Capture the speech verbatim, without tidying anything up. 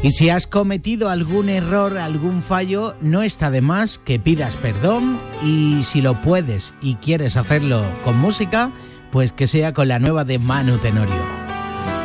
Y si has cometido algún error, algún fallo, no está de más que pidas perdón, y si lo puedes y quieres hacerlo con música, pues que sea con la nueva de Manu Tenorio.